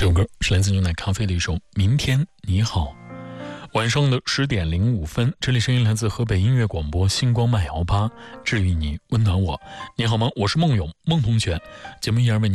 这首歌是来自牛奶咖啡的一首《明天你好》。晚上的10点05分，这里声音来自河北音乐广播星光慢摇吧，治愈你，温暖我。你好吗？我是梦勇，梦同学。节目依然为你